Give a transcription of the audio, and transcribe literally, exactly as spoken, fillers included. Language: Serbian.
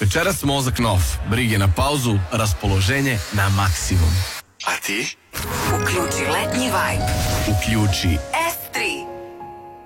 Večeras mozak nov, brige na pauzu, raspoloženje na maksimum. A ti? Uključi letnji vibe. Uključi F